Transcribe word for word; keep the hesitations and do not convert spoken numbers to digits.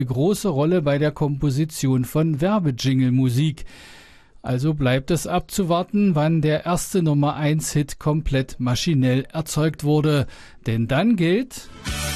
große Rolle bei der Komposition von Werbejingle-Musik. Also bleibt es abzuwarten, wann der erste Nummer eins Hit komplett maschinell erzeugt wurde. Denn dann gilt: